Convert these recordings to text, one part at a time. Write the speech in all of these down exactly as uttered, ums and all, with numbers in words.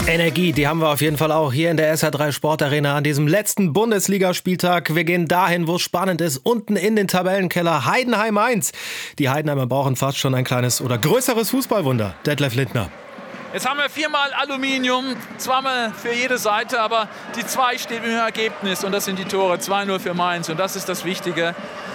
Energie, die haben wir auf jeden Fall auch hier in der S R drei Sportarena an diesem letzten Bundesligaspieltag. Wir gehen dahin, wo es spannend ist, unten in den Tabellenkeller Heidenheim eins. Die Heidenheimer brauchen fast schon ein kleines oder größeres Fußballwunder. Detlef Lindner. Jetzt haben wir viermal Aluminium, zweimal für jede Seite, aber die zwei steht im Ergebnis und das sind die Tore, zwei null für Mainz und das ist das Wichtige.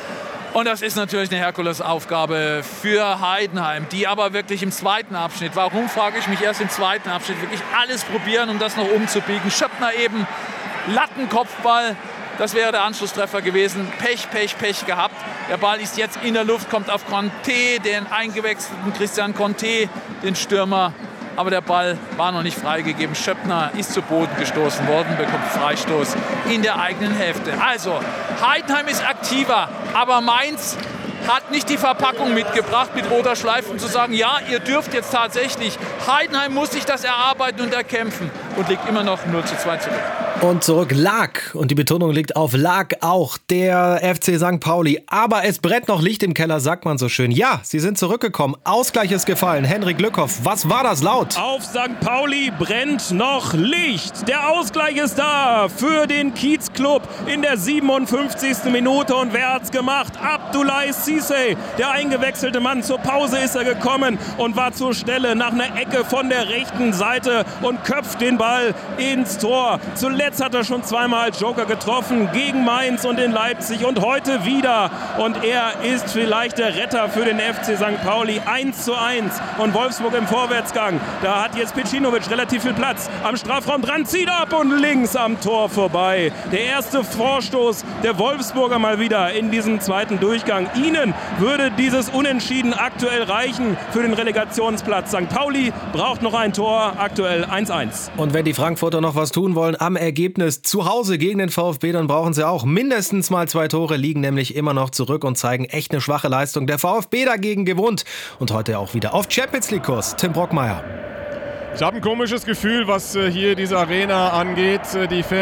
Und das ist natürlich eine Herkulesaufgabe für Heidenheim, die aber wirklich im zweiten Abschnitt, warum frage ich mich erst im zweiten Abschnitt, wirklich alles probieren, um das noch umzubiegen. Schöppner eben, Lattenkopfball, das wäre der Anschlusstreffer gewesen. Pech, Pech, Pech gehabt. Der Ball ist jetzt in der Luft, kommt auf Conte, den eingewechselten Christian Conte, den Stürmer. Aber der Ball war noch nicht freigegeben. Schöppner ist zu Boden gestoßen worden, bekommt Freistoß in der eigenen Hälfte. Also, Heidenheim ist aktiver, aber Mainz hat nicht die Verpackung mitgebracht mit roter Schleife, um zu sagen, ja, ihr dürft jetzt tatsächlich. Heidenheim muss sich das erarbeiten und erkämpfen und liegt immer noch null zu zwei zurück. Und zurück lag, und die Betonung liegt auf lag auch, der F C Sankt Pauli. Aber es brennt noch Licht im Keller, sagt man so schön. Ja, sie sind zurückgekommen. Ausgleich ist gefallen. Henrik Glückhoff, was war das laut? Auf Sankt Pauli brennt noch Licht. Der Ausgleich ist da für den Kiezclub in der siebenundfünfzigsten Minute. Und wer hat's gemacht? Abdoulaye Cissé, der eingewechselte Mann. Zur Pause ist er gekommen und war zur Stelle nach einer Ecke von der rechten Seite und köpft den Ball ins Tor. Zuletzt hat er schon zweimal als Joker getroffen gegen Mainz und in Leipzig und heute wieder. Und er ist vielleicht der Retter für den F C Sankt Pauli. eins zu eins und Wolfsburg im Vorwärtsgang. Da hat jetzt Pecinovic relativ viel Platz am Strafraum dran, zieht ab und links am Tor vorbei. Der erste Vorstoß der Wolfsburger mal wieder in diesem zweiten Durchgang. Ihnen würde dieses Unentschieden aktuell reichen für den Relegationsplatz. Sankt Pauli braucht noch ein Tor, aktuell eins eins. Und wenn die Frankfurter noch was tun wollen am Ergebnis zu Hause gegen den VfB, dann brauchen sie auch mindestens mal zwei Tore, liegen nämlich immer noch zurück und zeigen echt eine schwache Leistung. Der VfB dagegen gewohnt und heute auch wieder auf Champions League Kurs. Tim Brockmeier. Ich habe ein komisches Gefühl, was hier diese Arena angeht. Die Fans